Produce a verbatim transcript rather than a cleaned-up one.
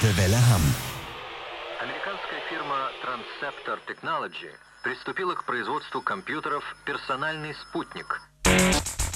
Deutsche Welle Hamm. Американская фирма Transceptor Technology приступила к производству компьютеров «Персональный спутник».